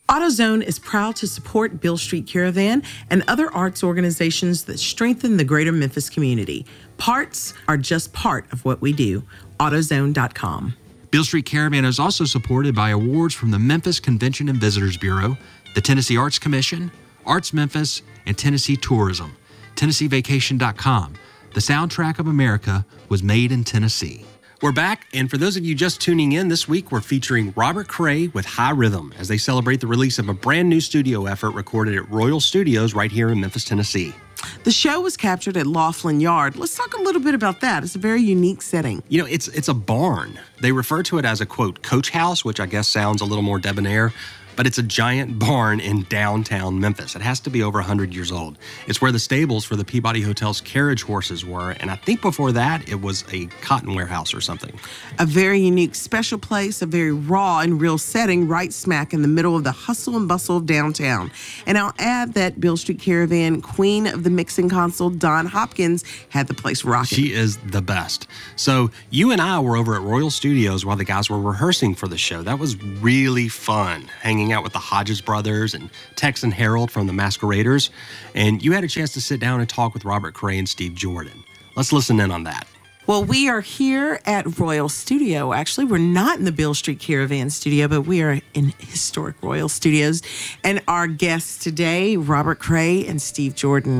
AutoZone is proud to support Beale Street Caravan and other arts organizations that strengthen the greater Memphis community. Parts are just part of what we do. AutoZone.com. Beale Street Caravan is also supported by awards from the Memphis Convention and Visitors Bureau, the Tennessee Arts Commission, Arts Memphis, and Tennessee Tourism. TennesseeVacation.com. The soundtrack of America was made in Tennessee. We're back, and for those of you just tuning in, this week we're featuring Robert Cray with High Rhythm as they celebrate the release of a brand new studio effort recorded at Royal Studios right here in Memphis, Tennessee. The show was captured at Laughlin Yard. Let's talk a little bit about that. It's a very unique setting. You know, it's a barn. They refer to it as a, quote, coach house, which I guess sounds a little more debonair, but it's a giant barn in downtown Memphis. It has to be over 100 years old. It's where the stables for the Peabody Hotel's carriage horses were, and I think before that, it was a cotton warehouse or something. A very unique, special place, a very raw and real setting right smack in the middle of the hustle and bustle of downtown. And I'll add that Beale Street Caravan queen of the mixing console, Dawn Hopkins, had the place rocking. She is the best. So you and I were over at Royal Studios while the guys were rehearsing for the show. That was really fun, hanging out with the Hodges brothers and Tex and Harold from the Masqueraders. And you had a chance to sit down and talk with Robert Cray and Steve Jordan. Let's listen in on that. Well, we are here at Royal Studio. Actually, we're not in the Beale Street Caravan studio, but we are in historic Royal Studios. And our guests today, Robert Cray and Steve Jordan.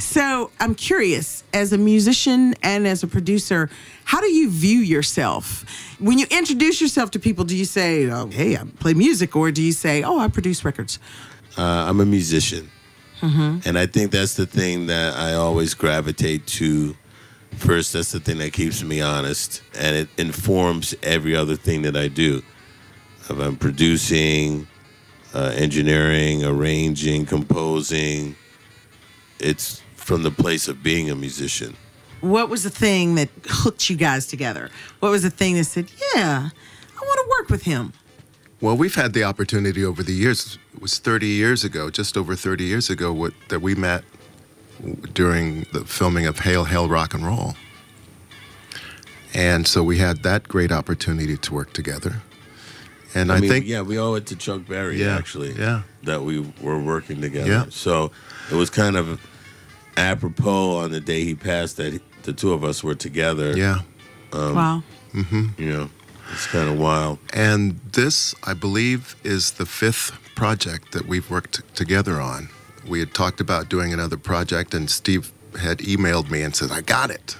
So I'm curious, as a musician and as a producer, how do you view yourself? When you introduce yourself to people, do you say, oh, hey, I play music, or do you say, oh, I produce records? I'm a musician. And I think that's the thing that I always gravitate to. First, that's the thing that keeps me honest, and it informs every other thing that I do. If I'm producing, engineering, arranging, composing, it's from the place of being a musician. What was the thing that hooked you guys together? What was the thing that said, yeah, I want to work with him? Well, we've had the opportunity over the years. It was 30 years ago, just over 30 years ago, that we met during the filming of Hail, Hail, Rock and Roll. And so we had that great opportunity to work together. And I think... Yeah, we owe it to Chuck Berry, actually, that we were working together. Yeah. So it was kind of apropos on the day he passed that the two of us were together. Yeah. Wow. You know, it's kind of wild. And this, I believe, is the 5th project that we've worked together on. We had talked about doing another project, and Steve had emailed me and said, I got it.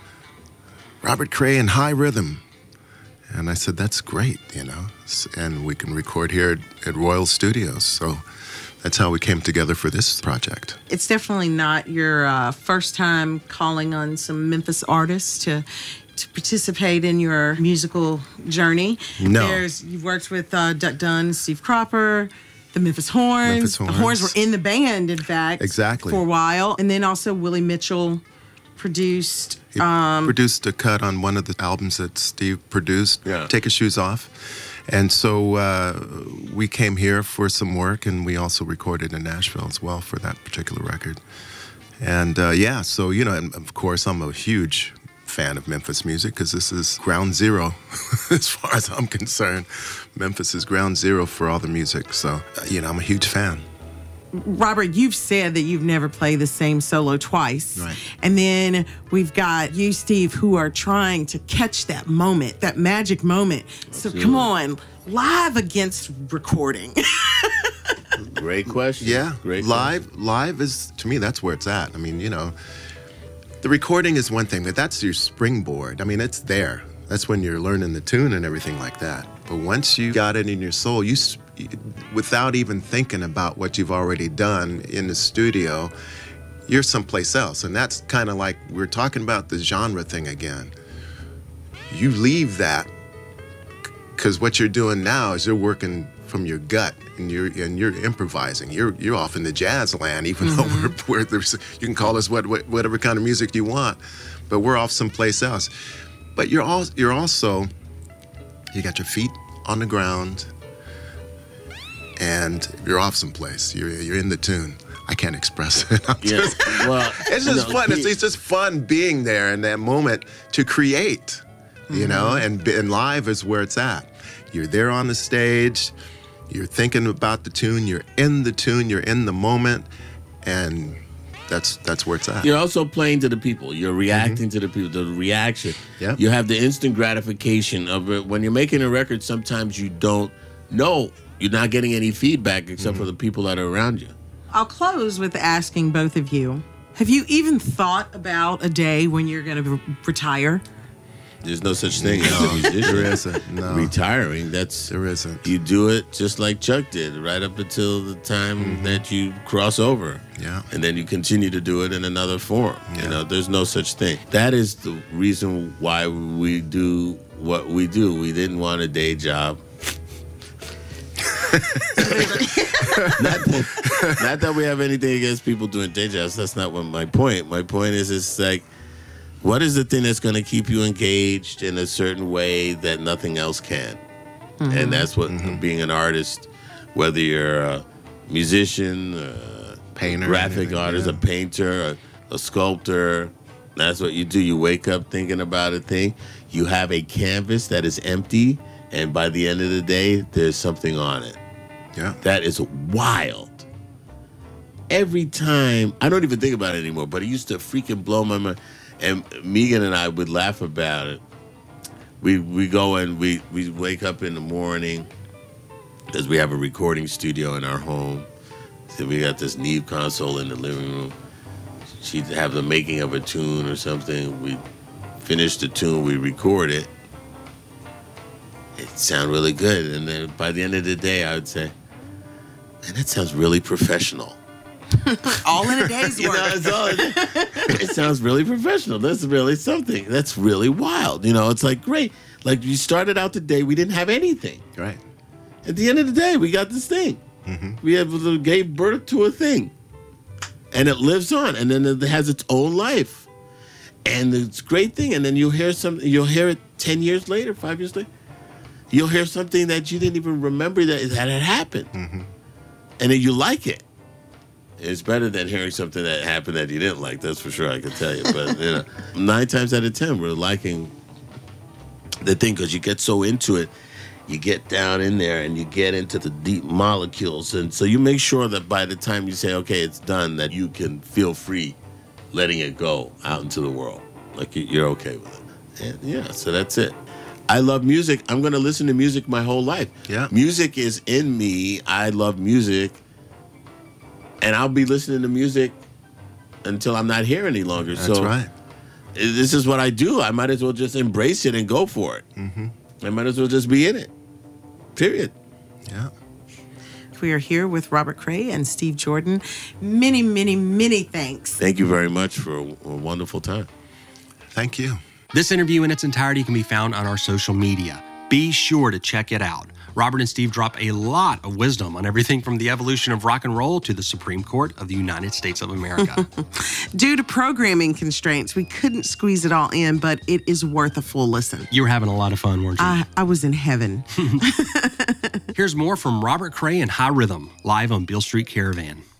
Robert Cray and High Rhythm. And I said, that's great, you know, and we can record here at Royal Studios. So that's how we came together for this project. It's definitely not your first time calling on some Memphis artists to participate in your musical journey. No. You've worked with Duck Dunn, Steve Cropper, the Memphis Horns. The Horns were in the band, in fact, exactly, for a while. And then also Willie Mitchell produced... He produced a cut on one of the albums that Steve produced, Take His Shoes Off. And so we came here for some work, and we also recorded in Nashville as well for that particular record. And yeah, so, you know, and of course, I'm a huge fan of Memphis music because this is ground zero as far as I'm concerned. Memphis is ground zero for all the music. So, you know, I'm a huge fan. Robert, you've said that you've never played the same solo twice. Right. And then we've got you, Steve, who are trying to catch that moment, that magic moment. Absolutely. So come on, live against recording. Great question. Yeah, great live is, to me, that's where it's at. I mean, you know, the recording is one thing, but that's your springboard. I mean, it's there. That's when you're learning the tune and everything like that. But once you got it in your soul, without even thinking about what you've already done in the studio, you're someplace else. And that's kind of like we're talking about the genre thing again. You leave that because what you're doing now is you're working from your gut and you're improvising. You're off in the jazz land, even though you can call us whatever kind of music you want, but we're off someplace else. But you're also you got your feet on the ground, and you're off someplace. You're in the tune. I can't express it. It's just fun. It's just fun being there in that moment to create, you know. And live is where it's at. You're there on the stage. You're thinking about the tune, you're in the moment, and that's where it's at. You're also playing to the people. You're reacting to the people, the reaction. Yep. You have the instant gratification of it. When you're making a record, sometimes you don't know. You're not getting any feedback except for the people that are around you. I'll close with asking both of you, have you even thought about a day when you're going to retire? There's no such thing as a musician. There isn't. No, Retiring, there isn't. you do it just like Chuck did, right up until the time that you cross over. Yeah. And then you continue to do it in another form. Yeah. You know, there's no such thing. That is the reason why we do what we do. We didn't want a day job. Not that we have anything against people doing day jobs. That's not what my point. My point is, it's like, what is the thing that's going to keep you engaged in a certain way that nothing else can? And that's what being an artist, whether you're a musician, a Painter, graphic anything, artist, yeah. a painter, a sculptor. That's what you do. You wake up thinking about a thing. You have a canvas that is empty, and by the end of the day, there's something on it. Yeah. That is wild. Every time, I don't even think about it anymore, but it used to freaking blow my mind. And Megan and I would laugh about it. We go and we wake up in the morning because we have a recording studio in our home. So we got this Neve console in the living room. She'd have the making of a tune or something. We finish the tune, we record it. It sounded really good. And then by the end of the day, I would say, man, that sounds really professional. All in a day's You work. know, it's all, it sounds really professional. That's really something. That's really wild. You know, it's like, great. Like, you started out the day, we didn't have anything. Right. At the end of the day, we got this thing. We gave birth to a thing. And it lives on. And then it has its own life. And it's a great thing. And then you'll hear something, you'll hear it 10 years later, 5 years later. You'll hear something that you didn't even remember that had happened. And then you like it. It's better than hearing something that happened that you didn't like. That's for sure, I can tell you. But 9 times out of 10, we're liking the thing because you get so into it. You get down in there and you get into the deep molecules. And so you make sure that by the time you say, okay, it's done, that you can feel free letting it go out into the world. Like you're okay with it. And yeah, so that's it. I love music. I'm going to listen to music my whole life. Yeah. Music is in me. I love music. And I'll be listening to music until I'm not here any longer. That's right. This is what I do. I might as well just embrace it and go for it. I might as well just be in it. Period. Yeah. We are here with Robert Cray and Steve Jordan. Many, many, many thanks. Thank you very much for a wonderful time. Thank you. This interview in its entirety can be found on our social media. Be sure to check it out. Robert and Steve drop a lot of wisdom on everything from the evolution of rock and roll to the Supreme Court of the United States of America. Due to programming constraints, we couldn't squeeze it all in, but it is worth a full listen. You were having a lot of fun, weren't you? I was in heaven. Here's more from Robert Cray and High Rhythm, live on Beale Street Caravan.